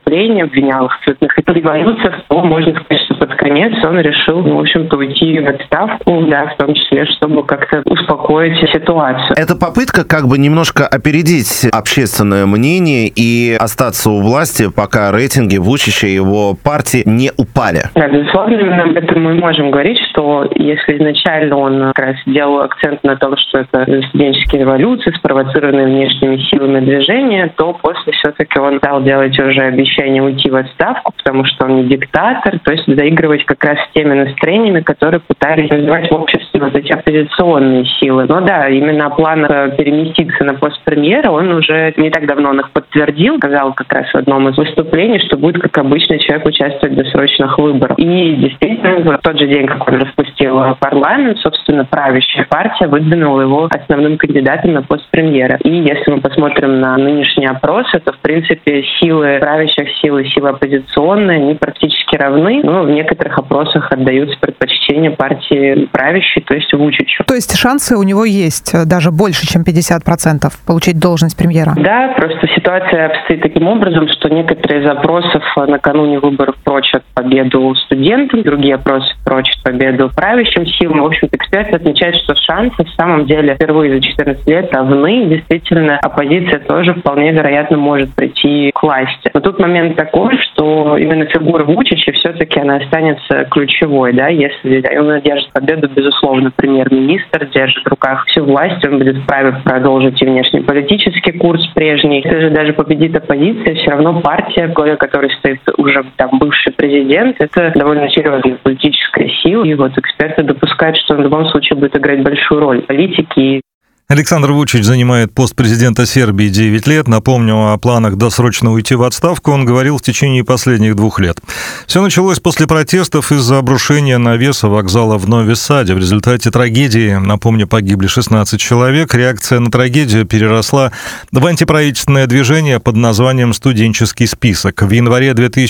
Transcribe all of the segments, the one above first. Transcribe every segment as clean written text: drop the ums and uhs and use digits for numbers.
выступления, обвинял их в цветных революциях, то можно сказать, что под конец он решил, в общем-то, уйти в отставку, да, в том числе, чтобы как-то успокоить ситуацию. Это попытка как бы немножко опередить общественное мнение и остаться у власти, пока рейтинги Вучича и его партии не упали. Да, безусловно, именно об этом мы можем говорить, что если изначально он как раз делал акцент на том, что это студенческие революции, спровоцированные внешними силами движения, то после все-таки он стал делать уже обещание уйти в отставку, потому что он не диктатор, то есть заигрывать как раз с теми настроениями, которые пытались развивать в обществе вот эти оппозиционные силы. Но да, именно план переместиться на пост премьера, он уже не так давно он их подтвердил, сказал как раз в одном из выступлений, что будет, как обычно, человек участвовать в досрочных выборах. И действительно, в тот же день, как он распустил парламент, собственно, правящая партия выдвинула его основным кандидатом на пост премьера. И если мы посмотрим на нынешние опросы, то, в принципе, силы правящих сил и силы оппозиционные, они практически равны, но в некоторых опросах отдаются предпочтение партии правящей, то есть Вучичу. То есть шансы у него есть даже больше, чем 50% получить должность премьера? Да, просто ситуация обстоит таким образом, что некоторые из опросов накануне выборов прочат победу студентам, другие опросы прочат победу правящим силам. В общем-то, эксперты отмечают, что шансы в самом деле впервые за 14 лет равны. Действительно, оппозиция тоже вполне вероятно может прийти к власти. Но тут момент такой, что именно фигура Вучича все-таки она останется ключевой. Да? Если он одержит победу, безусловно, премьер-министр держит в руках всю власть, он будет вправе продолжить и внешнеполитический курс прежний. Если же даже победит оппозиция, все равно партия, в главе которой стоит уже там бывший президент, это довольно серьезная политическая сила. И вот эксперты допускают, что он в любом случае будет играть большую роль в политике. Александр Вучич занимает пост президента Сербии 9 лет. Напомню, о планах досрочно уйти в отставку он говорил в течение последних 2 лет. Все началось после протестов из-за обрушения навеса вокзала в Нови-Саде. В результате трагедии, напомню, погибли 16 человек. Реакция на трагедию переросла в антиправительственное движение под названием «Студенческий список». В январе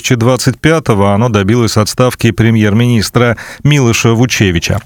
2025-го оно добилось отставки премьер-министра Милоша Вучевича.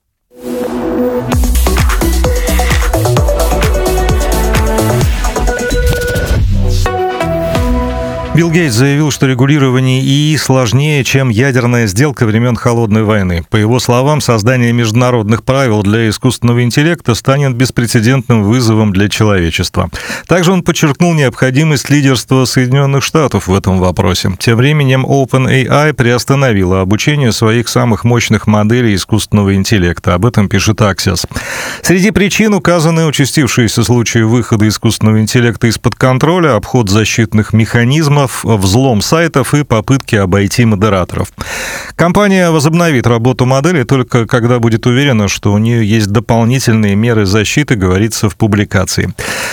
Билл Гейтс заявил, что регулирование ИИ сложнее, чем ядерная сделка времен Холодной войны. По его словам, создание международных правил для искусственного интеллекта станет беспрецедентным вызовом для человечества. Также он подчеркнул необходимость лидерства Соединенных Штатов в этом вопросе. Тем временем OpenAI приостановила обучение своих самых мощных моделей искусственного интеллекта. Об этом пишет Axios. Среди причин указаны участившиеся случаи выхода искусственного интеллекта из-под контроля, обход защитных механизмов, взлом сайтов и попытки обойти модераторов. Компания возобновит работу модели только когда будет уверена, что у нее есть дополнительные меры защиты, говорится в публикации.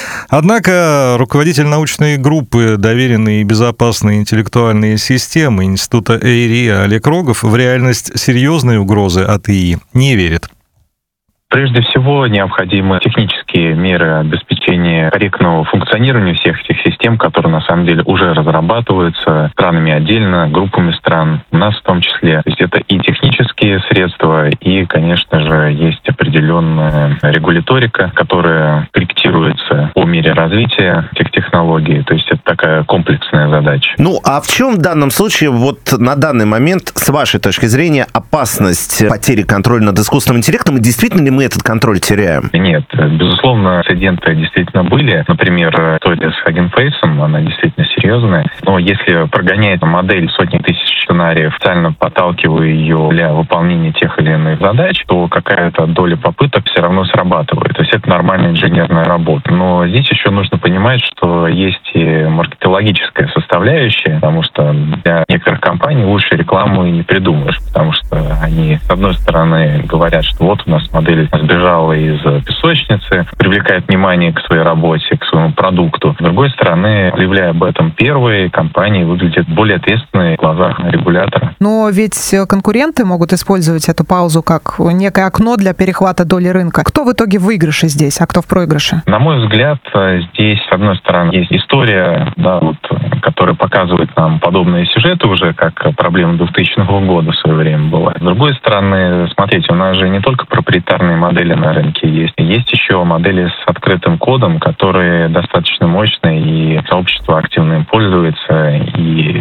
Однако руководитель научной группы «Доверенные и безопасные интеллектуальные системы» Института Эйри Олег Рогов в реальность серьезной угрозы от ИИ не верит. Прежде всего, необходимы технические меры обеспечения корректного функционирования всех этих систем, которые на самом деле уже разрабатываются странами отдельно, группами стран, у нас в том числе. То есть это и технические средства, и, конечно же, есть определенная регуляторика, которая корректируется по мере развития этих технологий. То есть это такая комплексная задача. Ну, а в чем в данном случае, вот на данный момент, с вашей точки зрения, опасность потери контроля над искусственным интеллектом, и действительно ли мы этот контроль теряем? Нет, безусловно, инциденты действительно были. Например, история с Hugging Face, она действительно серьезная. Но если прогоняет модель сотни тысяч сценариев, специально подталкивая ее для выполнения тех или иных задач, то какая-то доля попыток все равно срабатывает. То есть это нормальная инженерная работа. Но здесь еще нужно понимать, что есть и маркетологическая составляющая, потому что для некоторых компаний лучше рекламу и не придумаешь, потому что они, с одной стороны, говорят, что вот у нас модель сбежала из песочницы, привлекает внимание к своей работе, к своему продукту. С другой стороны, заявляя об этом первые, компании выглядят более ответственные в глазах регулятора. Но ведь конкуренты могут использовать эту паузу как некое окно для перехвата доли рынка. Кто в итоге в выигрыше здесь, а кто в проигрыше? На мой взгляд, здесь, с одной стороны, есть история, которая показывает нам подобные сюжеты уже, как проблема 2000 года в свое время была. С другой стороны, смотрите, у нас же не только проприетарные модели на рынке есть. Есть еще модели с открытым кодом, которые достаточно мощные, и сообщество активно им пользуется, и